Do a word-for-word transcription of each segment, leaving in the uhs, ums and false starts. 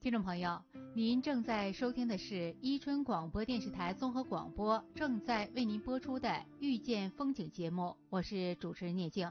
听众朋友，您正在收听的是伊春广播电视台综合广播正在为您播出的遇见风景节目，我是主持人聂静。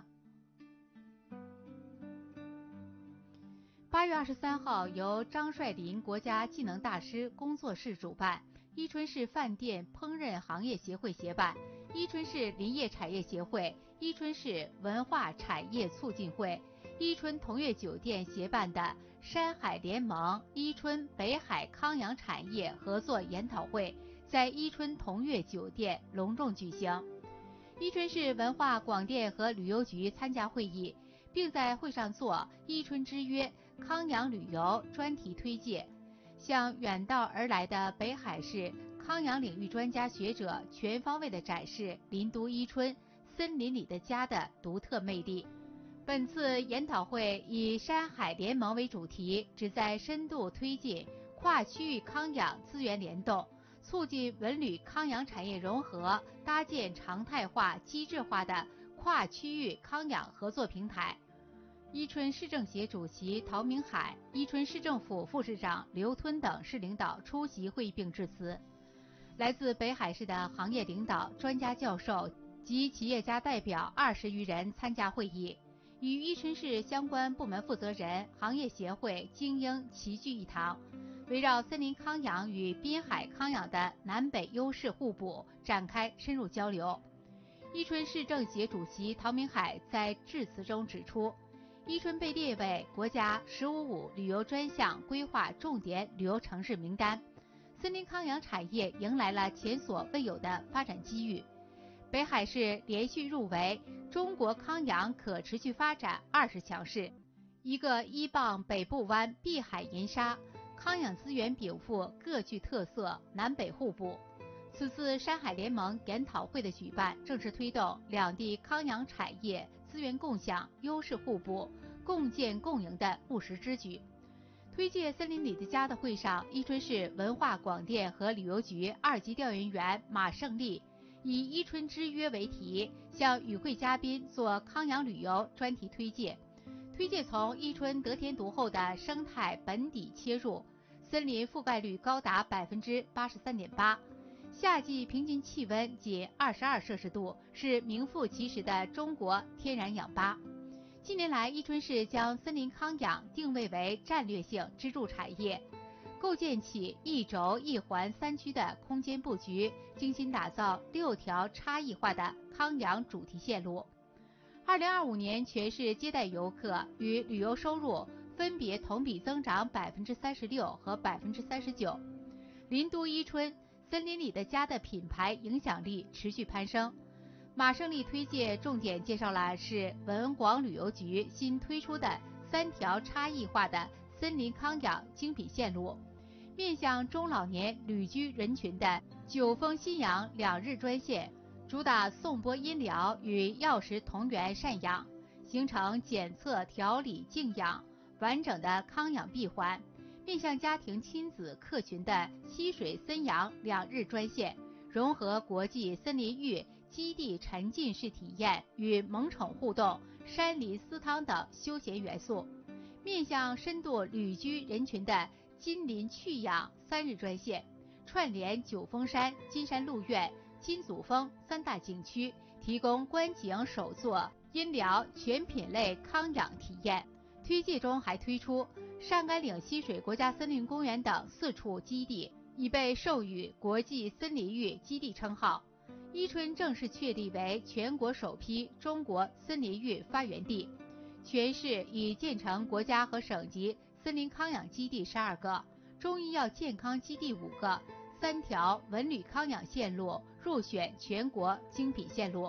八月二十三号，由张帅林国家技能大师工作室主办，伊春市饭店烹饪行业协会协办，伊春市林业产业协会、伊春市文化产业促进会、伊春同悦酒店协办的山海联盟伊春北海康养产业合作研讨会在伊春同悦酒店隆重举行。伊春市文化广电和旅游局参加会议，并在会上做伊春之约康养旅游专题推介，向远道而来的北海市康养领域专家学者全方位地展示林都伊春森林里的家的独特魅力。本次研讨会以山海联盟为主题，旨在深度推进跨区域康养资源联动，促进文旅康养产业融合，搭建常态化机制化的跨区域康养合作平台。伊春市政协主席陶明海、伊春市政府副市长刘吞等市领导出席会议并致辞。来自北海市的行业领导、专家教授及企业家代表二十余人参加会议，与伊春市相关部门负责人、行业协会精英齐聚一堂，围绕森林康养与滨海康养的南北优势互补展开深入交流。伊春市政协主席陶明海在致辞中指出，伊春被列为国家“十五五”旅游专项规划重点旅游城市名单，森林康养产业迎来了前所未有的发展机遇。北海市连续入围中国康养可持续发展二十强市，一个依傍北部湾碧海银沙，康养资源禀赋各具特色，南北互补。此次山海联盟研讨会的举办，正是推动两地康养产业资源共享、优势互补、共建共赢的务实之举。推介森林里的家的会上，伊春市文化广电和旅游局二级调研员马胜利以伊春之约为题，向与会嘉宾做康养旅游专题推介。推介从伊春得天独厚的生态本底切入，森林覆盖率高达百分之八十三点八。夏季平均气温仅二十二摄氏度，是名副其实的中国天然氧吧。近年来，伊春市将森林康养定位为战略性支柱产业，构建起一轴一环三区的空间布局，精心打造六条差异化的康养主题线路。二零二五年全市接待游客与旅游收入分别同比增长百分之三十六和百分之三十九。林都伊春森林里的家的品牌影响力持续攀升。马胜利推介重点介绍了是文广旅游局新推出的三条差异化的森林康养精品线路，面向中老年旅居人群的九峰新阳两日专线，主打颂钵音疗与药食同源赡养，形成检测、调理、静养完整的康养闭环。面向家庭亲子客群的溪水森阳两日专线，融合国际森林浴基地沉浸式体验与萌宠互动、山林私汤等休闲元素。面向深度旅居人群的金林趣养三日专线，串联九峰山、金山鹿苑、金祖峰三大景区，提供观景手作、音疗全品类康养体验。推介中还推出上甘岭溪水国家森林公园等四处基地，已被授予国际森林浴基地称号。伊春正式确立为全国首批中国森林浴发源地，全市已建成国家和省级森林康养基地十二个，中医药健康基地五个，三条文旅康养线路入选全国精品线路。